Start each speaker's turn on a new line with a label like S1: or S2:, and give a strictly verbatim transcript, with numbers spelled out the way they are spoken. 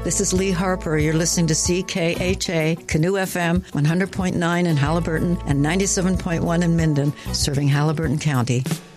S1: This is Lee Harper. You're listening to C K H A, Canoe F M, one hundred point nine in Halliburton and ninety-seven point one in Minden, serving Halliburton County.